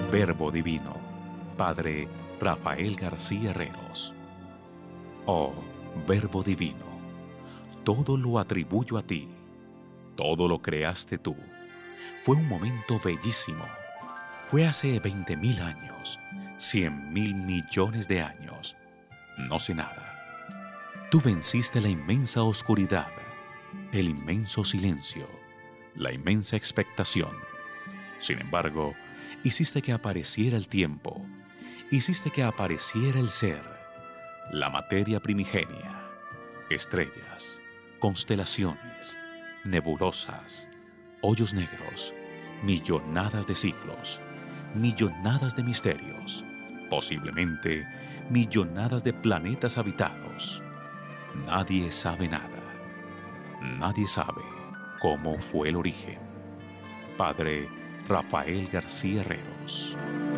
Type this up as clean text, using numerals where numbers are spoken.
Verbo Divino, Padre Rafael García Herreros. Oh, Verbo Divino, todo lo atribuyo a ti, todo lo creaste tú. Fue un momento bellísimo. Fue hace 20.000 años, 100.000 millones de años. No sé nada. Tú venciste la inmensa oscuridad, el inmenso silencio, la inmensa expectación. Sin embargo, hiciste que apareciera el tiempo, hiciste que apareciera el ser, la materia primigenia, estrellas, constelaciones, nebulosas, hoyos negros, millonadas de ciclos, millonadas de misterios, posiblemente millonadas de planetas habitados. Nadie sabe nada. Nadie sabe cómo fue el origen. Padre Rafael García Herreros.